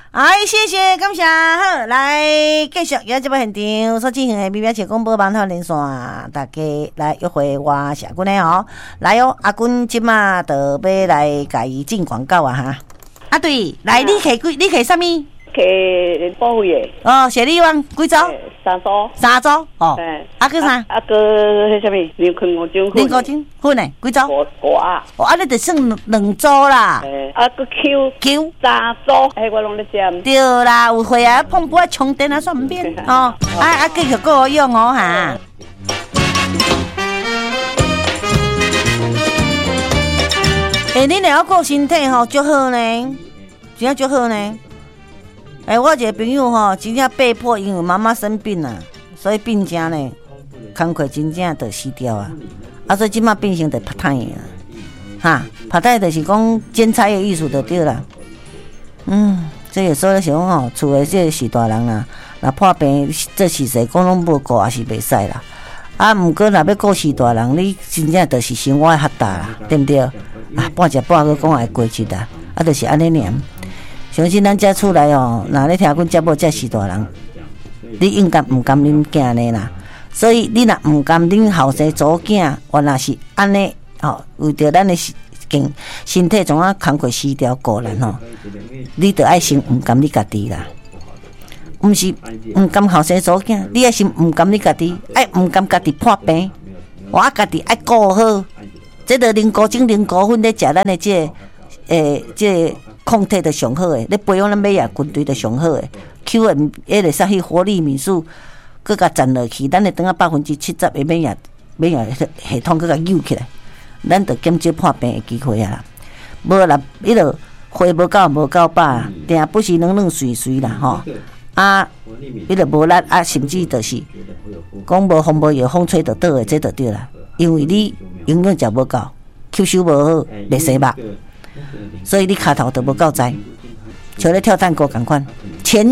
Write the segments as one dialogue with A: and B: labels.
A: 哎，谢谢，感谢。好，来继续邀这部现场所进行的美妙节广播网络连线，大家来约会我是阿君的哦。来哦，阿君即马就要来甲伊进广告啊哈。啊对，来你摕啥物？
B: 摕保护液。
A: 哦，雪莉王几组
B: ？3组。
A: 3组哦。啊个啥？
B: 啊个迄啥物？零五种粉。
A: 零五种粉诶，几组
B: ？5啊。
A: 哦，啊你得算2组啦。
B: 啊个 Q 3组，迄我拢咧食。
A: 对啦，有会啊，碰不啊充电啊，算唔免哦。继续够用哦哈。你若要顾身体吼，足好呢，真正足好呢。我一个朋友吼，真正被迫因为妈妈生病啦，所以病情呢，工课真正就死掉啊。所以即马变成就拍摊的啦，哈，拍摊就是讲剪彩的艺术就对啦。这有时候想讲吼，厝的这个是大人啦，若破病这时势讲拢无顾也是袂使啦。毋过若要顾是大人，你真正就是生活的较大啦，对不对？半食半个讲会过去啦，就是安尼尔。相信咱遮厝内哦，若咧听阮节目，遮是大人，你应该毋甘恁囝呢啦。所以你若毋甘恁后生祖囝，原来是安尼哦，为着咱的身体怎啊工课死掉过咱吼，你着爱先毋甘你家己啦。毋是毋甘后生祖囝，你爱先毋甘你家己，爱毋甘家己破病，我家己爱顾好。这个零高精零高粉咧食咱的这抗体的上好诶，咧培养咱美亚军队的上好诶 ，Q 的迄个啥去活力敏素，佮甲站落去，咱会等啊70%的美亚系统佮甲扭起来，咱就减少破病的机会啊啦。无啦，迄个花无够饱，定不是软碎啦吼。迄个无力甚至就是讲无风无药，风吹就倒诶，这就对啦。因为你营养食无够，吸收无好，袂生肉，所以你骹头都无够栽，像咧跳探戈共款，前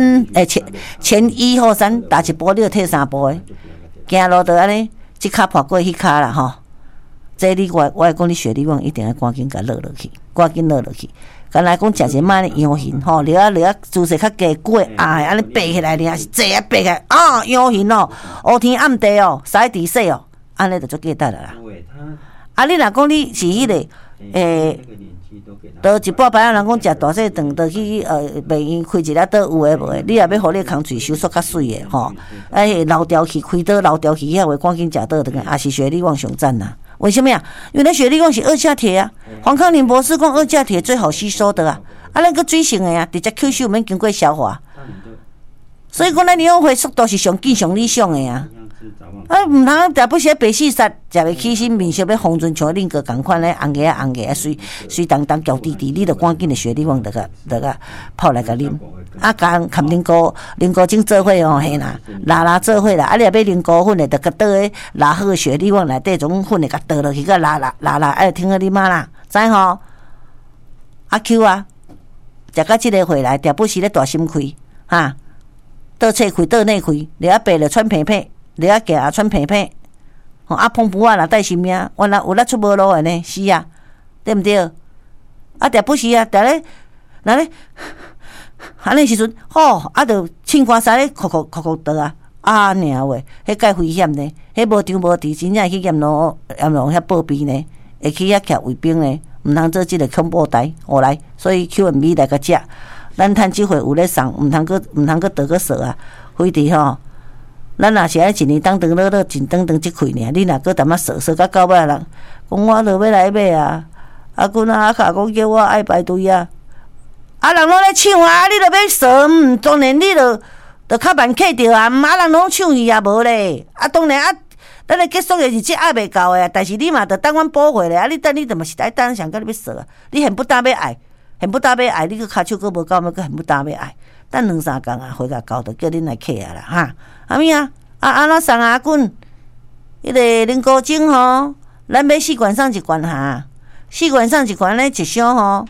A: 1后3，打一步你就退3步诶，行路就安尼，即骹破过迄骹啦吼。这你我会讲你血力旺一定要赶紧甲落落去，赶紧落落去。刚才讲食一摆咧羊形吼，落啊姿势较加过安尼爬起来尔是坐啊爬起来羊形哦，乌天暗地哦，晒地洗哦。安尼就足简单啦。你若讲你是迄个倒一半摆人讲食大细肠，倒去bệnh院开一粒倒有诶无诶？你若要互你空喙收缩较水诶吼，流调器开倒流调器遐话赶紧食倒转，也是血力旺上赞啦。为什么呀？因为咱血力旺是二价铁啊，黄康宁博士讲二价铁最好吸收的啊，咱个水性诶啊，直接吸收免经过消化，所以讲咱氧化速度是上紧上理想诶啊。毋通大不是白死杀，食袂起身，面色要红润像恁个共款咧，红个水当当焦滴滴，你着赶紧的血力旺，得个泡来甲啉。共啉高精做伙哦，嘿啦，拉做伙啦。你若要啉高粉的，着甲倒个拉好血力旺内底，种粉的甲倒落去，甲拉，哎，听好你妈啦，知吼？Q 啊，食到即个回来，大不是咧大心开哈，倒侧开倒内开，你啊白了穿平平。你啊行啊穿平平，碰不啊若带性命，原来有咱出无路的呢，是啊，对毋对？定不是啊，定咧，若咧，安尼时阵，着穿汗衫咧，哭倒啊，尔话，迄介危险呢，迄无张无治，真正会去阎罗遐报备呢，会去遐徛卫兵呢，毋通做即个恐怖台，来，所以 QMB 来甲食，咱趁即回有咧送，毋通佫倒个数啊，非得吼。咱若是爱一年当当落真当即开尔，你若搁淡仔说到到尾人，讲我著要来买啊，君啊卡讲叫我爱排队啊，人拢咧抢啊，你著要说，当然你著较慢客着啊，人拢抢去啊无咧，当然咱咧结束的日子爱袂到诶，但是你嘛著等阮补回来，你等你著嘛是爱等上到你要说啊，你恨不得要爱，你个骹手佫无够，佫恨不得要爱。等2-3工啊，回甲交就叫恁来客啊啦哈！阿咪啊，安怎送阿君？迄个零高精吼，咱买4罐送1罐哈，4罐送1罐咧一箱吼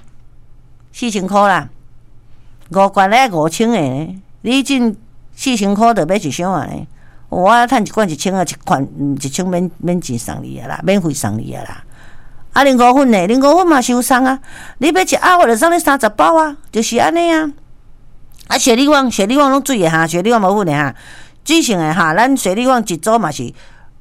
A: ，4000块啦，5罐咧5000诶，你进4000块就买一箱啊咧。我趁1罐1000啊，1罐1000免钱送你啊啦，免费送你啊啦。零高粉呢？零高粉嘛是有送啊，你买1盒就送你30包啊，就是安尼啊。 雪里网拢水的哈，雪里网无分的哈，水性的哈，咱雪里网一组嘛是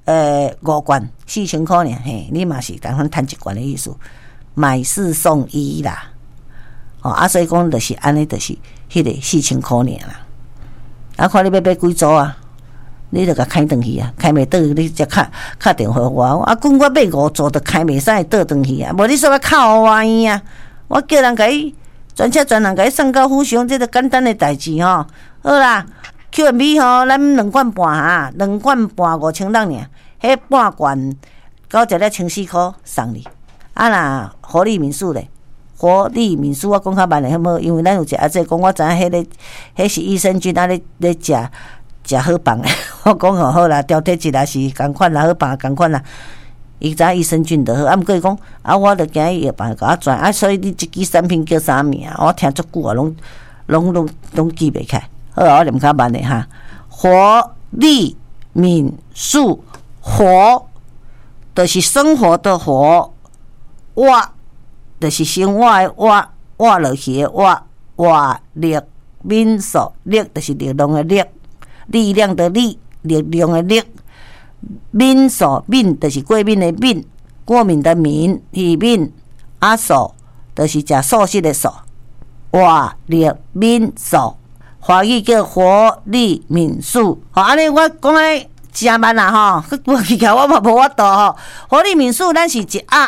A: 5罐4000块呢，嘿，你嘛是赶快趁1罐的意思，买4送1啦，所以讲就是安尼，就是迄个4000块尔啦，看你要买几组啊？你就甲开转去啊，开袂倒，你才敲电话我。讲我买5组，就开袂使倒转去啊。无你说要靠我伊啊？我叫人甲伊专车专人甲伊送到府上，这个简单的代志吼。好啦 ，QMB 吼，咱2罐半哈，2罐半5000人尔，迄半罐到食了1400块送你。若活力民宿咧，活力民宿我讲较慢咧，好无？因为咱有一阿姐讲，我知影迄是益生菌咧食好饭诶，我讲好啦，调体质也是共款啦，好饭共款啦。伊知益生菌就好，毋过伊讲我著惊伊药房甲我转所以你即支产品叫啥名？我听足久啊，拢记袂起来。好啊，我念较慢诶哈。活力民宿，活就是生活的活，活就是生活诶活，活落去诶活，活力民宿，力就是力量诶力。力量的力，力量的力，民宿民就是过敏的敏，过敏的敏，是敏，素就是食素食的素，活力民宿，华语叫活力民宿。安尼我讲诶真慢啦吼，我记起来我嘛无法度吼。活力民宿咱是一盒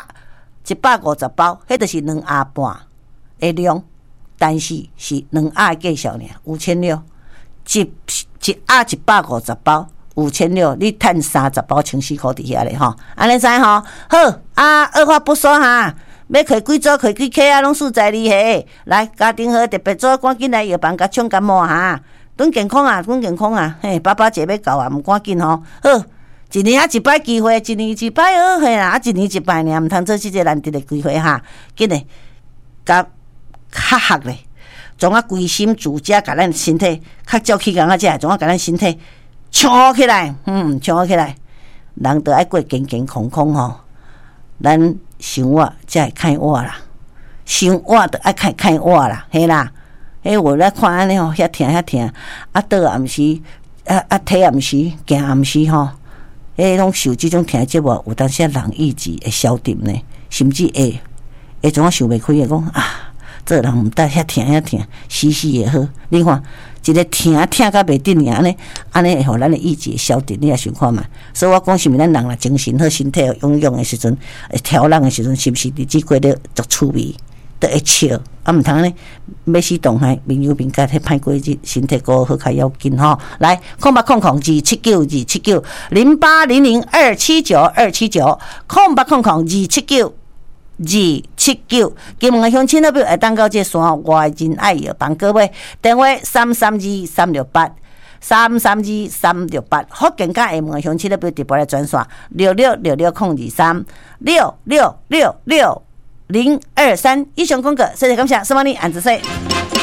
A: 150包，迄就是2盒半的量，但是是2盒的计数尔，5600。一盒150包，5600，你趁30包1400块伫遐咧吼，安尼知吼？好二话不说哈，要开几组开几客啊，拢数在你嘿。来，家庭号特别组，赶紧来药房甲抢感冒哈，顿健康啊，嘿，爸爸节要到啊，毋赶紧吼。好，一年1摆机会，一年1摆好嘿啦，一年1摆尔，毋通做即个难得的机会哈，紧嘞，甲较合咧。从规心自家，甲咱身体较照起工仔，从甲咱身体唱好起来，唱好起来，人都爱过健健康康吼。咱生活才会看活啦，生活都爱看活啦，嘿啦。我来看安尼吼，遐疼，倒也毋是，体也毋是，行也毋是吼。拢受即种疼节目，有当时人意志会消沉呢，甚至会从想袂开诶，讲啊。做人毋得遐疼，死也好。你看，一个疼甲袂得尔，安尼会互咱的意志消沉。你也想看嘛？所以我讲，是毋是咱人若精神好、身体有用的时阵，会调人的时阵，是毋是日子过得足趣味，都会笑。毋通呢，要死动害，面有面甲，迄歹过日，身体过好较要紧吼。来，0800279279，0800279279，0800279279，金门乡亲那边会当到这山外人爱药房各位电话332-368，332-368，福建甲厦门乡亲那边直播来转线6666-023，6666-023。以上广告，谢谢感谢，什么你安子说。